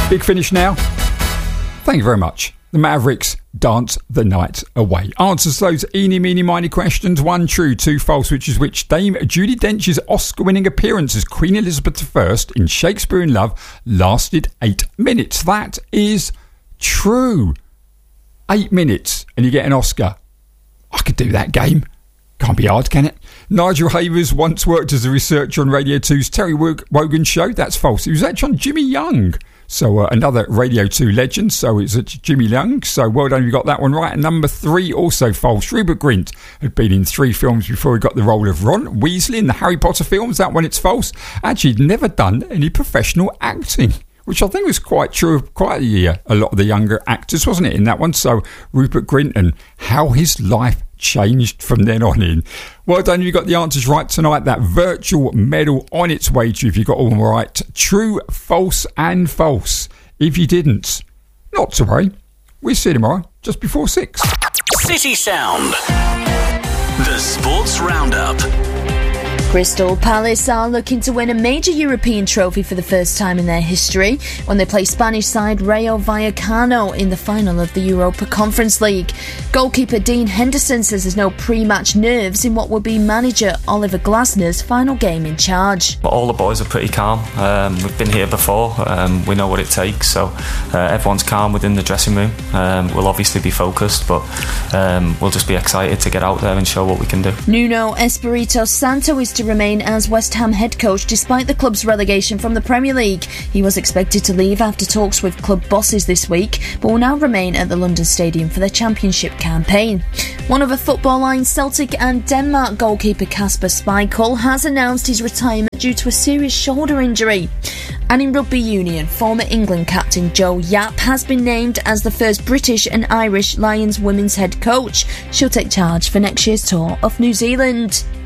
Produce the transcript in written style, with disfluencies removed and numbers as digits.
Big finish now. Thank you very much. The Mavericks dance the night away. Answers to those eeny, meeny, miny questions. 1 true, 2 false, which is which. Dame Judi Dench's Oscar-winning appearance as Queen Elizabeth I in Shakespeare in Love lasted 8 minutes. That is true. 8 minutes and you get an Oscar. I could do that game. Can't be hard, can it? Nigel Havers once worked as a researcher on Radio 2's Terry Wogan show. That's false. He was actually on Jimmy Young. So another Radio 2 legend. So it's Jimmy Young. So well done, you got that one right. And number 3, also false. Rupert Grint had been in 3 films before he got the role of Ron Weasley in the Harry Potter films. That one, it's false. Actually, he'd never done any professional acting, which I think was quite true of quite a lot of the younger actors, wasn't it, in that one? So Rupert Grint and how his life changed from then on in. Well done, you got the answers right tonight. That virtual medal on its way to you if you got all them right. True, false and false. If you didn't, not to worry. We'll see you tomorrow just before 6. City Sound. The Sports Roundup. Crystal Palace are looking to win a major European trophy for the first time in their history when they play Spanish side Rayo Vallecano in the final of the Europa Conference League. Goalkeeper Dean Henderson says there's no pre-match nerves in what will be manager Oliver Glasner's final game in charge. All the boys are pretty calm. We've been here before. We know what it takes, so everyone's calm within the dressing room. We'll obviously be focused, but we'll just be excited to get out there and show what we can do. Nuno Espirito Santo is to remain as West Ham head coach despite the club's relegation from the Premier League. He was expected to leave after talks with club bosses this week, but will now remain at the London Stadium for their Championship campaign. One of the football line Celtic and Denmark goalkeeper Kasper Schmeichel has announced his retirement due to a serious shoulder injury. And in rugby union, former England captain Jo Yapp has been named as the first British and Irish Lions women's head coach. She'll take charge for next year's tour of New Zealand.